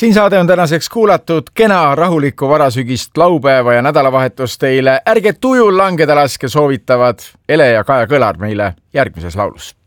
Siin saade on tänaseks kuulatud. Kena rahulikku varasügist laupäeva ja nädalavahetust teile. Ärge tujul langeda laske, soovitavad Ele ja Kaja Kõlar meile järgmises laulus.